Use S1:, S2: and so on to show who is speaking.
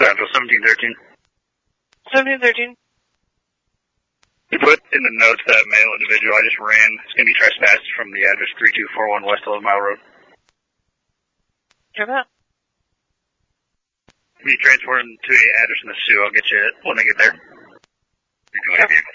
S1: Central 1713.
S2: 1713.
S1: We put in the notes that male individual I just ran is going to be trespassed from the address 3241 West 11 Mile Road.
S2: Hear that?
S1: If you transport him to the address in the Sioux, I'll get you when I get there. You're going to vehicle.